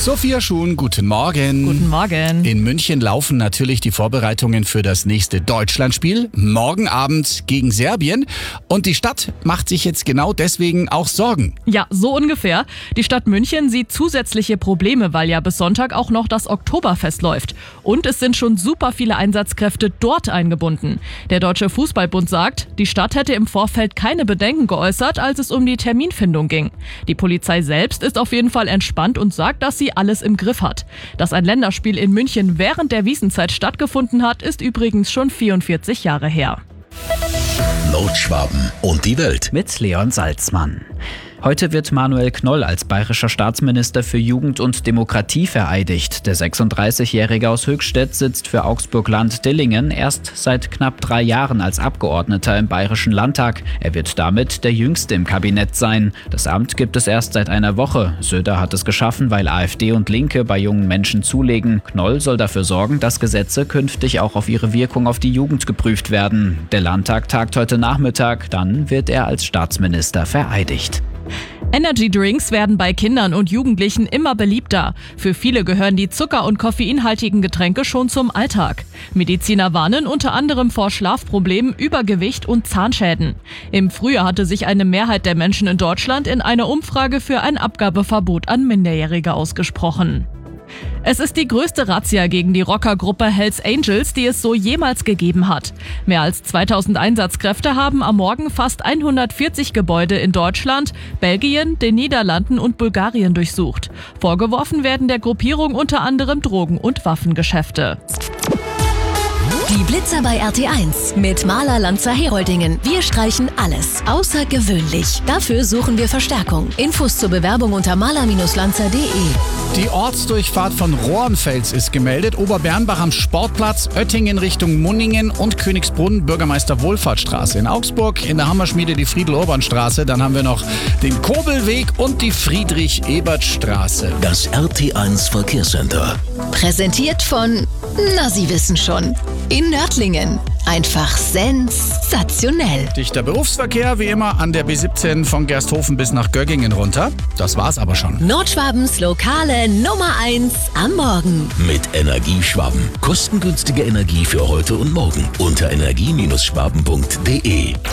Sophia Schuhn, guten Morgen. Guten Morgen. In München laufen natürlich die Vorbereitungen für das nächste Deutschlandspiel. Morgen Abend gegen Serbien. Und die Stadt macht sich jetzt genau deswegen auch Sorgen. Ja, so ungefähr. Die Stadt München sieht zusätzliche Probleme, weil ja bis Sonntag auch noch das Oktoberfest läuft. Und es sind schon super viele Einsatzkräfte dort eingebunden. Der Deutsche Fußballbund sagt, die Stadt hätte im Vorfeld keine Bedenken geäußert, als es um die Terminfindung ging. Die Polizei selbst ist auf jeden Fall entspannt und sagt, dass sie alles im Griff hat. Dass ein Länderspiel in München während der Wiesnzeit stattgefunden hat, ist übrigens schon 44 Jahre her. Nordschwaben und die Welt mit Leon Salzmann. Heute wird Manuel Knoll als bayerischer Staatsminister für Jugend und Demokratie vereidigt. Der 36-Jährige aus Höchstädt sitzt für Augsburg-Land-Dillingen erst seit knapp 3 Jahren als Abgeordneter im Bayerischen Landtag. Er wird damit der Jüngste im Kabinett sein. Das Amt gibt es erst seit einer Woche. Söder hat es geschaffen, weil AfD und Linke bei jungen Menschen zulegen. Knoll soll dafür sorgen, dass Gesetze künftig auch auf ihre Wirkung auf die Jugend geprüft werden. Der Landtag tagt heute Nachmittag, dann wird er als Staatsminister vereidigt. Energy-Drinks werden bei Kindern und Jugendlichen immer beliebter. Für viele gehören die zucker- und koffeinhaltigen Getränke schon zum Alltag. Mediziner warnen unter anderem vor Schlafproblemen, Übergewicht und Zahnschäden. Im Frühjahr hatte sich eine Mehrheit der Menschen in Deutschland in einer Umfrage für ein Abgabeverbot an Minderjährige ausgesprochen. Es ist die größte Razzia gegen die Rockergruppe Hells Angels, die es so jemals gegeben hat. Mehr als 2000 Einsatzkräfte haben am Morgen fast 140 Gebäude in Deutschland, Belgien, den Niederlanden und Bulgarien durchsucht. Vorgeworfen werden der Gruppierung unter anderem Drogen- und Waffengeschäfte. Die Blitzer bei RT1 mit Maler Lanzer Heroldingen. Wir streichen alles außergewöhnlich. Dafür suchen wir Verstärkung. Infos zur Bewerbung unter maler-lanzer.de. Die Ortsdurchfahrt von Rohrenfels ist gemeldet. Oberbernbach am Sportplatz, Oettingen Richtung Munningen und Königsbrunn, Bürgermeister Wohlfahrtsstraße. In Augsburg in der Hammerschmiede die Friedel-Urban-Straße. Dann haben wir noch den Kobelweg und die Friedrich-Ebert-Straße. Das RT1 Verkehrscenter. Präsentiert von, na Sie wissen schon, in Nördlingen. Einfach sensationell. Dichter Berufsverkehr wie immer an der B17 von Gersthofen bis nach Göggingen runter. Das war's aber schon. Nordschwabens lokale Nummer 1 am Morgen. Mit Energieschwaben. Kostengünstige Energie für heute und morgen. Unter energie-schwaben.de.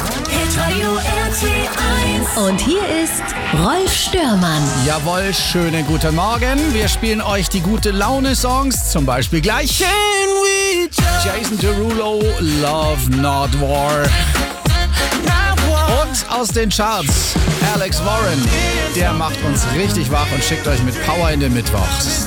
Und hier ist Rolf Störmann. Jawohl, schönen guten Morgen. Wir spielen euch die gute Laune-Songs. Zum Beispiel gleich Jason Derulo, Love Not War. Und aus den Charts Alex Warren. Der macht uns richtig wach und schickt euch mit Power in den Mittwoch.